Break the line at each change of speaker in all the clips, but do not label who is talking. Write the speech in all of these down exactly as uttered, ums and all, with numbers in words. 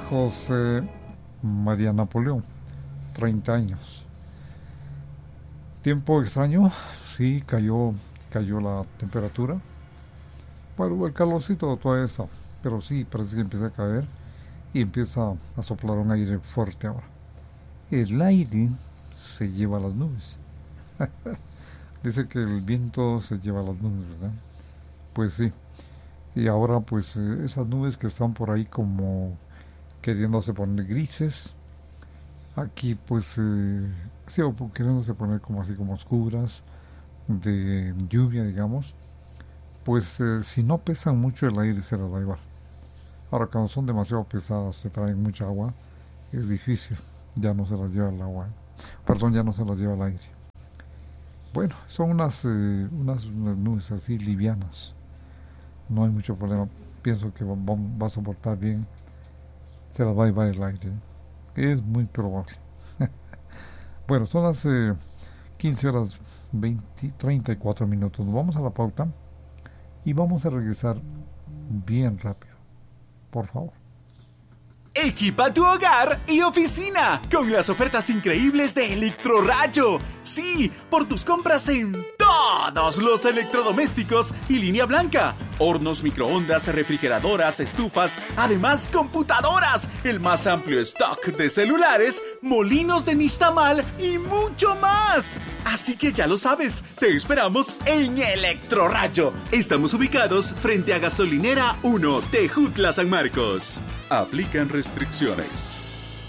José María Napoleón, treinta años. Tiempo extraño, sí, cayó, cayó la temperatura. Bueno, el calorcito todavía está, pero sí, parece que empieza a caer y empieza a soplar un aire fuerte ahora. El aire se lleva las nubes. Dice que el viento se lleva las nubes, ¿verdad? Pues sí. Y ahora pues eh, esas nubes que están por ahí como queriéndose poner grises, aquí pues eh, sí, queriéndose poner como así como oscuras, de lluvia, digamos, pues eh, si no pesan mucho el aire se las va a llevar. Ahora cuando son demasiado pesadas, se traen mucha agua, es difícil, ya no se las lleva el agua, perdón, ya no se las lleva el aire. Bueno, son unas, eh, unas, unas nubes así livianas, no hay mucho problema, pienso que va, va, va a soportar bien, se las va a llevar el aire, es muy probable. Bueno, son las eh, quince horas veinte, treinta y cuatro minutos, nos vamos a la pauta y vamos a regresar bien rápido, por favor.
Equipa tu hogar y oficina con las ofertas increíbles de Electrorrayo. Sí, por tus compras en todos los electrodomésticos y línea blanca. Hornos, microondas, refrigeradoras, estufas, además computadoras, el más amplio stock de celulares, molinos de nixtamal y mucho más. Así que ya lo sabes, te esperamos en Electrorrayo. Estamos ubicados frente a Gasolinera uno, Tejutla, San Marcos. Aplican restricciones.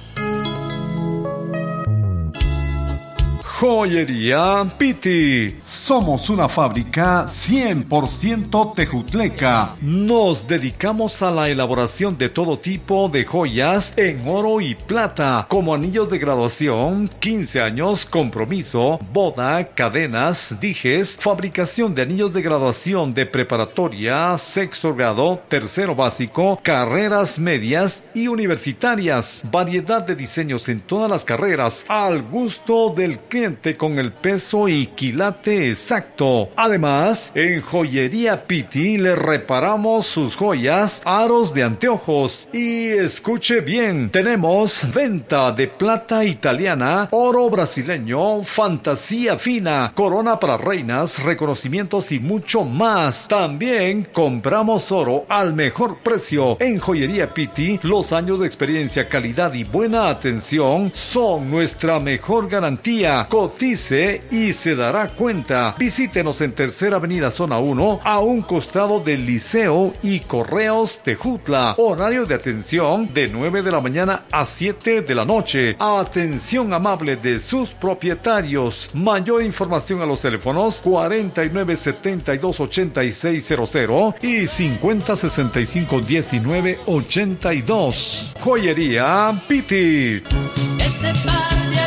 Joyería Piti. Somos una fábrica cien por ciento tejutleca. Nos dedicamos a la elaboración de todo tipo de joyas en oro y plata, como anillos de graduación, quince años, compromiso, boda, cadenas, dijes, fabricación de anillos de graduación de preparatoria, sexto grado, tercero básico, carreras medias y universitarias. Variedad de diseños en todas las carreras, al gusto del cliente, con el peso y quilate exacto. Además, en Joyería Piti le reparamos sus joyas, aros de anteojos. Y escuche bien, tenemos venta de plata italiana, oro brasileño, fantasía fina, corona para reinas, reconocimientos y mucho más. También compramos oro al mejor precio. En Joyería Piti, los años de experiencia, calidad y buena atención son nuestra mejor garantía. Cotice y se dará cuenta. Visítenos en Tercera Avenida Zona uno, a un costado del Liceo y Correos Tejutla. Horario de atención de nueve de la mañana a siete de la noche. Atención amable de sus propietarios. Mayor información a los teléfonos cuarenta y nueve setenta y dos ochenta y seis cero cero y cincuenta sesenta y cinco diecinueve ochenta y dos. Joyería Piti.
Ese par de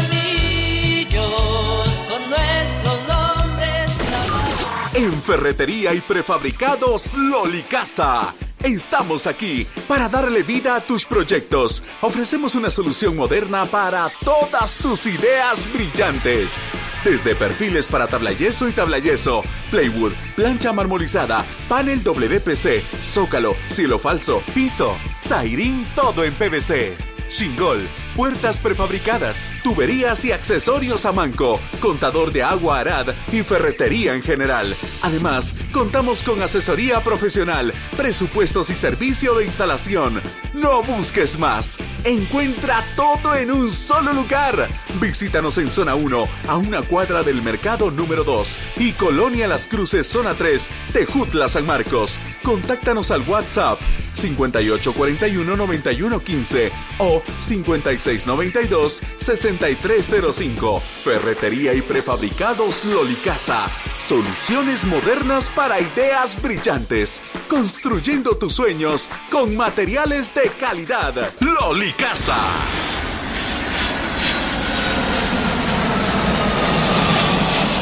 anillos con nuestros nombres.
En Ferretería y Prefabricados Loli Casa. Estamos aquí para darle vida a tus proyectos. Ofrecemos una solución moderna para todas tus ideas brillantes. Desde perfiles para tablayeso y tablayeso, plywood, plancha marmorizada, panel W P C, zócalo, cielo falso, piso, sairín, todo en P V C. Shingol, puertas prefabricadas, tuberías y accesorios a manco, contador de agua Arad y ferretería en general. Además, contamos con asesoría profesional, presupuestos y servicio de instalación. No busques más. Encuentra todo en un solo lugar. Visítanos en Zona uno, a una cuadra del Mercado número dos y Colonia Las Cruces, Zona tres, Tejutla, San Marcos. Contáctanos al WhatsApp cincuenta y ocho cuarenta y uno noventa y uno quince o cincuenta y seis noventa y dos sesenta y tres cero cinco. Ferretería y Prefabricados Loli Casa. Soluciones modernas para ideas brillantes. Construyendo tus sueños con materiales de calidad. Loli Casa.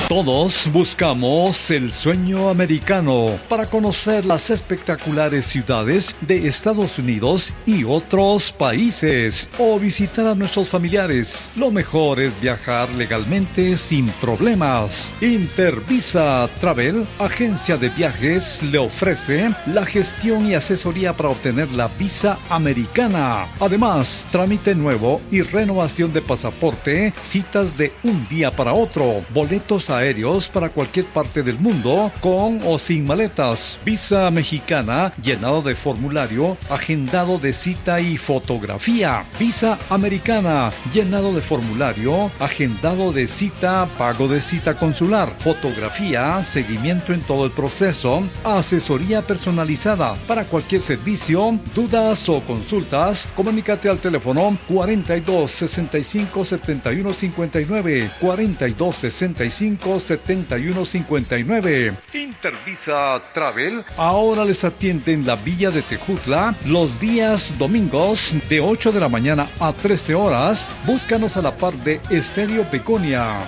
Todos buscamos el sueño americano para conocer las espectaculares ciudades de Estados Unidos y otros países o visitar a nuestros familiares. Lo mejor es viajar legalmente sin problemas. Intervisa Travel, agencia de viajes, le ofrece la gestión y asesoría para obtener la visa americana. Además, trámite nuevo y renovación de pasaporte, citas de un día para otro, boletos aéreos para cualquier parte del mundo, con o sin maletas, visa mexicana, llenado de formulario, agendado de cita y fotografía, visa americana, llenado de formulario, agendado de cita, pago de cita consular, fotografía, seguimiento en todo el proceso, asesoría personalizada. Para cualquier servicio, dudas o consultas, comunícate al teléfono cuarenta y dos, sesenta y cinco, setenta y uno cincuenta y nueve, cuarenta y dos, sesenta y cinco, setenta y uno cincuenta y nueve. Intervisa Travel ahora les atiende en la Villa de Tejutla los días domingos de ocho de la mañana a trece horas. Búscanos a la par de Estéreo Begonia.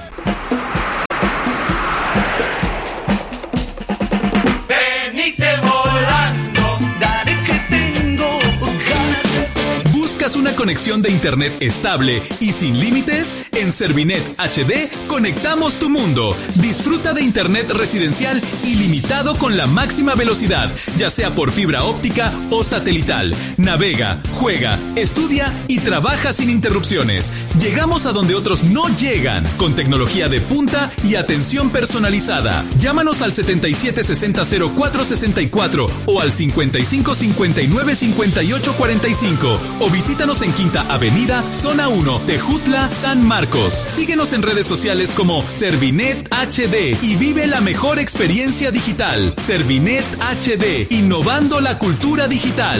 Venite volando, dale que tengo ganas.
¿Buscas una conexión de internet estable y sin límites? En Servinet H D conectamos tu mundo. Disfruta de internet residencial ilimitado con la máxima velocidad, ya sea por fibra óptica o satelital. Navega, juega, estudia y trabaja sin interrupciones. Llegamos a donde otros no llegan, con tecnología de punta y atención personalizada. Llámanos al setenta y siete sesenta cero cuatro sesenta y cuatro o al cincuenta y cinco cincuenta y nueve cincuenta y ocho cuarenta y cinco o visítanos en Quinta Avenida, Zona uno, Tejutla, San Marcos. Síguenos en redes sociales como Servinet H D y vive la mejor experiencia digital. Servinet H D, innovando la cultura digital.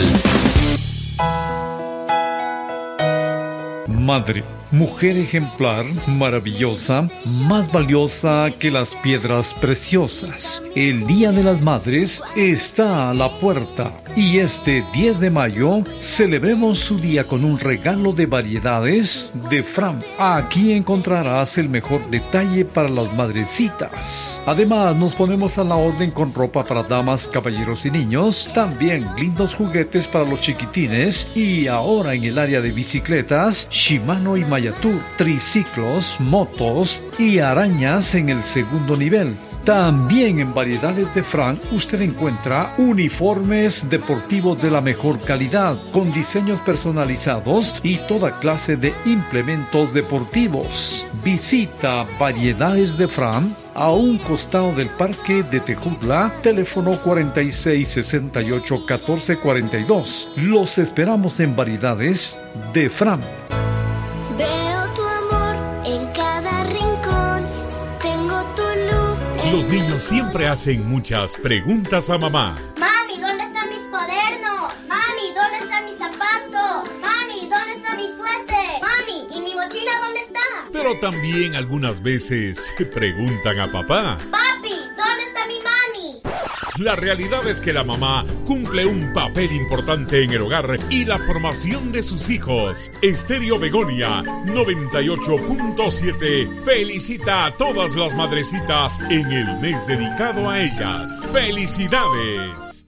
Madre, mujer ejemplar, maravillosa, más valiosa que las piedras preciosas. El Día de las Madres está a la puerta y este diez de mayo celebremos su día con un regalo de variedades de Fram. Aquí encontrarás el mejor detalle para las madrecitas. Además, nos ponemos a la orden con ropa para damas, caballeros y niños, también lindos juguetes para los chiquitines y ahora en el área de bicicletas, Shimano y Mayatur, triciclos, motos y arañas en el segundo nivel. También en variedades de Fran usted encuentra uniformes deportivos de la mejor calidad, con diseños personalizados y toda clase de implementos deportivos. Visita Variedades de Fran a un costado del Parque de Tejutla, teléfono cuarenta y seis, sesenta y ocho, catorce cuarenta y dos. Los esperamos en Variedades de Fran.
Veo tu amor en cada rincón, tengo tu luz.
Los niños siempre hacen muchas preguntas a mamá.
Mami, ¿dónde están mis cuadernos? Mami, ¿dónde están mis zapatos? Mami, ¿dónde está mi suéter? Mami, ¿y mi mochila dónde está?
Pero también algunas veces preguntan a papá.
Papi, ¿dónde está mi mami?
La realidad es que la mamá cumple un papel importante en el hogar y la formación de sus hijos. Estéreo Begonia noventa y ocho punto siete felicita a todas las madrecitas en el mes dedicado a ellas. ¡Felicidades!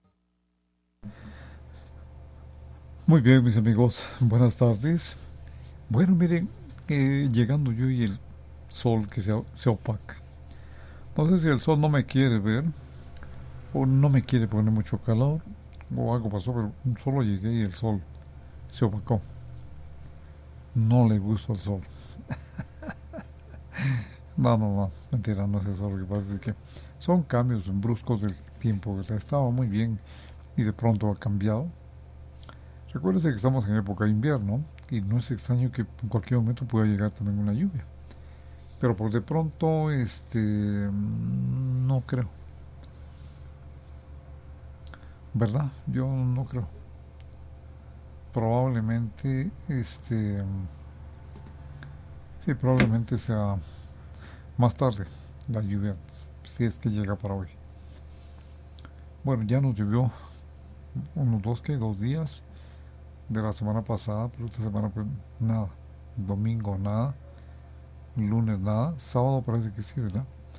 Muy bien, mis amigos, buenas tardes. Bueno, miren, eh, llegando yo y el sol que se, se opaca. No sé si el sol no me quiere ver o no me quiere poner mucho calor o algo pasó, pero solo llegué y el sol se opacó. No le gusta el sol. no, no, no, mentira, no es eso. Lo que pasa es que son cambios bruscos del tiempo. Estaba muy bien y de pronto ha cambiado. Recuérdense que estamos en época de invierno y no es extraño que en cualquier momento pueda llegar también una lluvia. Pero por de pronto, este, no creo. ¿Verdad? Yo no creo. Probablemente, este, sí, probablemente sea más tarde la lluvia, si es que llega para hoy. Bueno, ya nos llovió unos dos, que dos días de la semana pasada, pero esta semana pues nada. Domingo nada, lunes nada, sábado parece que sí, ¿verdad?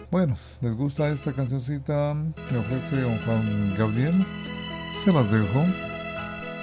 Bueno, ¿les gusta esta cancioncita? Me ofrece don Juan Gabriel. Se las dejo.